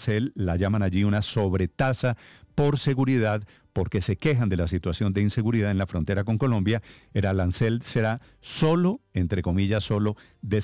arancel, la llaman allí una sobretasa por seguridad, porque se quejan de la situación de inseguridad en la frontera con Colombia. El arancel será solo, entre comillas, solo de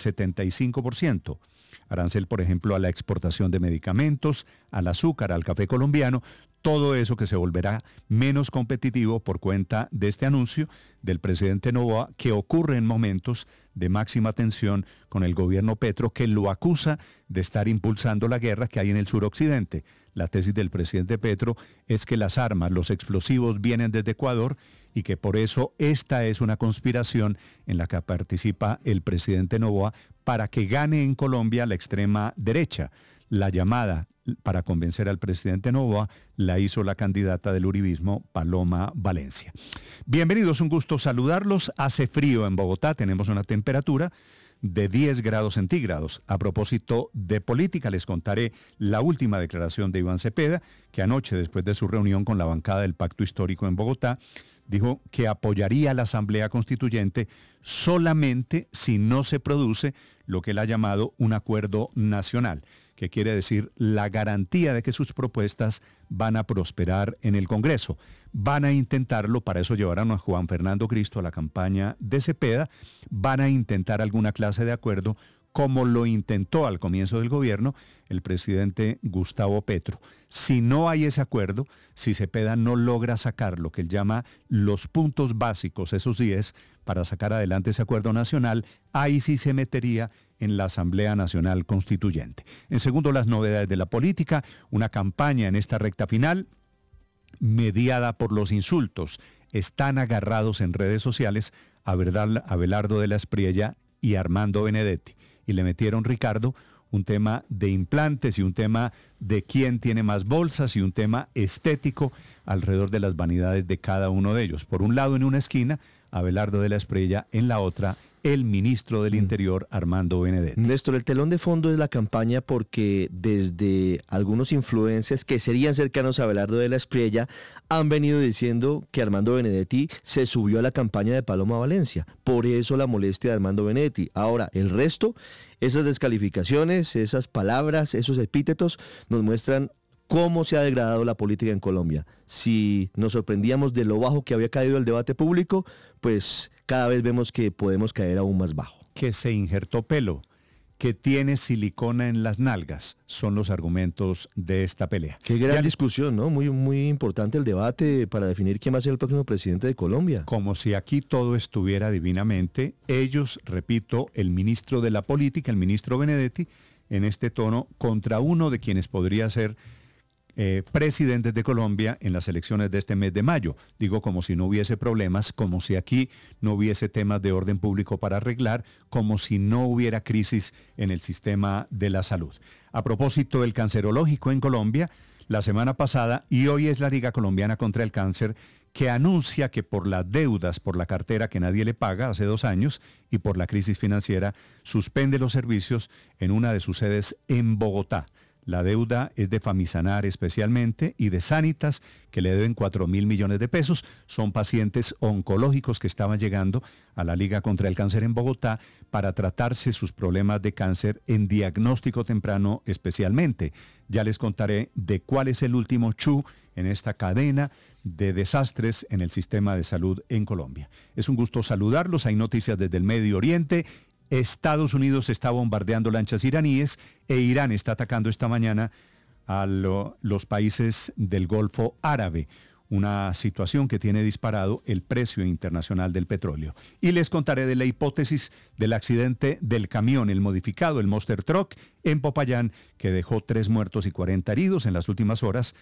75%. Arancel, por ejemplo, a la exportación de medicamentos, al azúcar, al café colombiano, todo eso que se volverá menos competitivo por cuenta de este anuncio del presidente Noboa, que ocurre en momentos de máxima tensión con el gobierno Petro, que lo acusa de estar impulsando la guerra que hay en el suroccidente. La tesis del presidente Petro es que las armas, los explosivos vienen desde Ecuador y que por eso esta es una conspiración en la que participa el presidente Noboa para que gane en Colombia la extrema derecha. La llamada para convencer al presidente Noboa la hizo la candidata del uribismo, Paloma Valencia. Bienvenidos, un gusto saludarlos. Hace frío en Bogotá, tenemos una temperatura de 10 grados centígrados. A propósito de política, les contaré la última declaración de Iván Cepeda, que anoche, después de su reunión con la bancada del Pacto Histórico en Bogotá, dijo que apoyaría a la Asamblea Constituyente solamente si no se produce lo que él ha llamado un acuerdo nacional, que quiere decir la garantía de que sus propuestas van a prosperar en el Congreso. Van a intentarlo, para eso llevaron a Juan Fernando Cristo a la campaña de Cepeda, van a intentar alguna clase de acuerdo, como lo intentó al comienzo del gobierno el presidente Gustavo Petro. Si no hay ese acuerdo, si Cepeda no logra sacar lo que él llama los puntos básicos, esos 10, para sacar adelante ese acuerdo nacional, ahí sí se metería en la Asamblea Nacional Constituyente. En segundo, las novedades de la política, una campaña en esta recta final mediada por los insultos. Están agarrados en redes sociales a Abelardo de la Espriella y Armando Benedetti. Y le metieron, Ricardo, un tema de implantes y un tema de quién tiene más bolsas y un tema estético alrededor de las vanidades de cada uno de ellos. Por un lado, en una esquina, Abelardo de la Espriella, en la otra, el ministro del Interior, Armando Benedetti. Néstor, el telón de fondo es la campaña porque desde algunos influencers que serían cercanos a Abelardo de la Espriella han venido diciendo que Armando Benedetti se subió a la campaña de Paloma Valencia. Por eso la molestia de Armando Benedetti. Ahora, el resto, esas descalificaciones, esas palabras, esos epítetos nos muestran cómo se ha degradado la política en Colombia. Si nos sorprendíamos de lo bajo que había caído el debate público, pues cada vez vemos que podemos caer aún más bajo. Que se injertó pelo, que tiene silicona en las nalgas, son los argumentos de esta pelea. Qué gran discusión, ¿no? Muy, muy importante el debate para definir quién va a ser el próximo presidente de Colombia. Como si aquí todo estuviera divinamente, ellos, repito, el ministro de la política, el ministro Benedetti, en este tono contra uno de quienes podría ser presidentes de Colombia en las elecciones de este mes de mayo. Digo, como si no hubiese problemas, como si aquí no hubiese temas de orden público para arreglar, como si no hubiera crisis en el sistema de la salud. A propósito del cancerológico en Colombia, la semana pasada, y hoy es la Liga Colombiana contra el Cáncer, que anuncia que por las deudas, por la cartera que nadie le paga hace 2 años y por la crisis financiera, suspende los servicios en una de sus sedes en Bogotá. La deuda es de Famisanar especialmente y de Sanitas, que le deben 4.000 millones de pesos. Son pacientes oncológicos que estaban llegando a la Liga contra el Cáncer en Bogotá para tratarse sus problemas de cáncer en diagnóstico temprano especialmente. Ya les contaré de cuál es el último chu en esta cadena de desastres en el sistema de salud en Colombia. Es un gusto saludarlos. Hay noticias desde el Medio Oriente. Estados Unidos está bombardeando lanchas iraníes e Irán está atacando esta mañana a los países del Golfo Árabe, una situación que tiene disparado el precio internacional del petróleo. Y les contaré de la hipótesis del accidente del camión, el modificado, el Monster Truck, en Popayán, que dejó 3 muertos y 40 heridos en las últimas horas.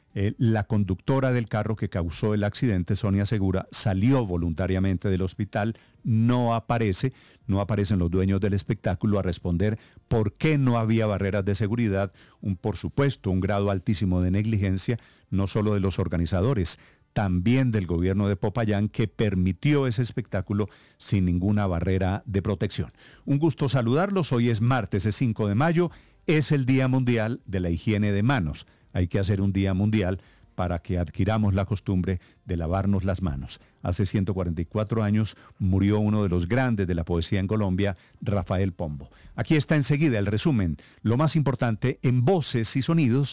La conductora del carro que causó el accidente, Sonia Segura, salió voluntariamente del hospital, no aparecen los dueños del espectáculo a responder por qué no había barreras de seguridad, por supuesto, un grado altísimo de negligencia, no solo de los organizadores, también del gobierno de Popayán, que permitió ese espectáculo sin ninguna barrera de protección. Un gusto saludarlos, hoy es martes, es 5 de mayo, es el Día Mundial de la Higiene de Manos. Hay que hacer un día mundial para que adquiramos la costumbre de lavarnos las manos. Hace 144 años murió uno de los grandes de la poesía en Colombia, Rafael Pombo. Aquí está enseguida el resumen, lo más importante en voces y sonidos